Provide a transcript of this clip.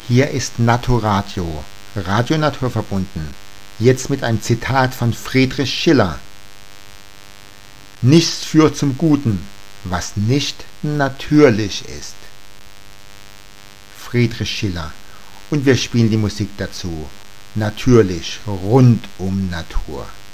Hier ist Naturadio, Radio Naturverbunden, jetzt mit einem Zitat von Friedrich Schiller. Nichts führt zum Guten, was nicht natürlich ist. Friedrich Schiller. Und wir spielen die Musik dazu. Natürlich, rund um Natur.